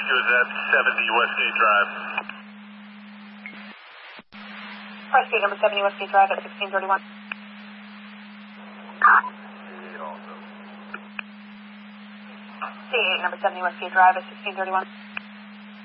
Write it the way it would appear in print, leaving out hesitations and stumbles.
rescue is at 70 Westgate Drive. Rescue number 70 Westgate Drive at 1631. C8 number 70 Westgate Drive at 1631.